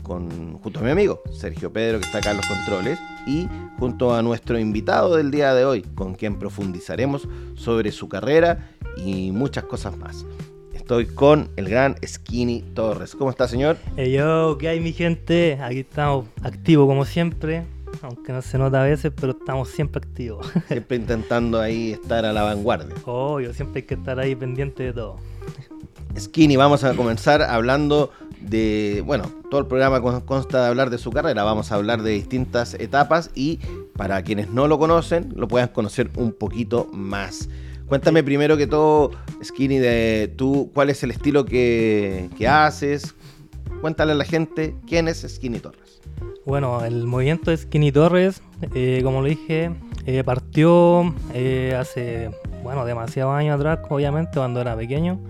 junto a mi amigo Sergio Pedro, que está acá en los controles, y junto a nuestro invitado del día de hoy, con quien profundizaremos sobre su carrera y muchas cosas más. Estoy con el gran Skinny Torres. ¿Cómo está, señor? Hey yo, ¿qué hay, mi gente? Aquí estamos activos como siempre, aunque no se nota a veces, pero estamos siempre activos. Siempre intentando ahí estar a la vanguardia. Obvio, siempre hay que estar ahí pendiente de todo. Skinny, vamos a comenzar hablando de, todo el programa consta de hablar de su carrera. Vamos a hablar de distintas etapas y para quienes no lo conocen, lo puedan conocer un poquito más. Cuéntame primero que todo, Skinny, de tú, ¿cuál es el estilo que haces? Cuéntale a la gente quién es Skinny Torres. Bueno, el movimiento de Skinny Torres, como lo dije, partió hace, demasiados años atrás, obviamente, cuando era pequeño.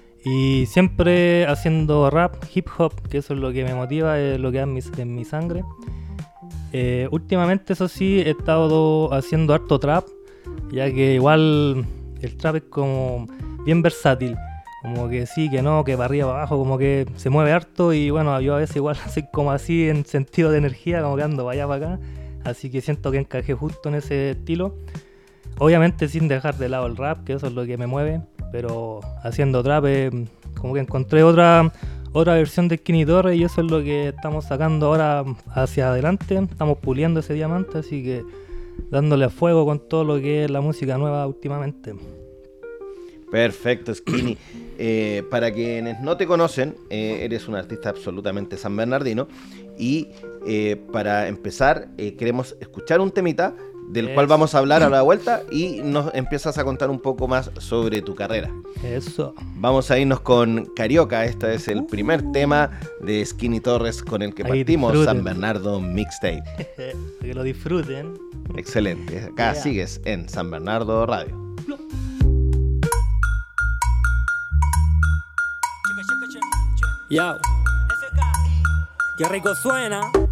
Y siempre haciendo rap, hip hop, que eso es lo que me motiva, es lo que hay en mi sangre. Últimamente, eso sí, he estado haciendo harto trap, ya que igual el trap es como bien versátil, como que sí, que no, que para arriba, para abajo, como que se mueve harto. Y bueno, yo a veces igual soy como así en sentido de energía, como que ando para allá, para acá, así que siento que encajé justo en ese estilo. Obviamente sin dejar de lado el rap, que eso es lo que me mueve, pero haciendo trap como que encontré otra versión de Skinny Torres y eso es lo que estamos sacando ahora hacia adelante. Estamos puliendo ese diamante, así que dándole a fuego con todo lo que es la música nueva últimamente. Perfecto, Skinny. Para quienes no te conocen, eres un artista absolutamente sanbernardino y para empezar queremos escuchar un temita del cual vamos a hablar a la vuelta y nos empiezas a contar un poco más sobre tu carrera. Eso. Vamos a irnos con Carioca. Este es el primer tema de Skinny Torres con el que partimos, San Bernardo Mixtape. Que lo disfruten. Excelente. Acá sigues en San Bernardo Radio. Yo, qué rico suena.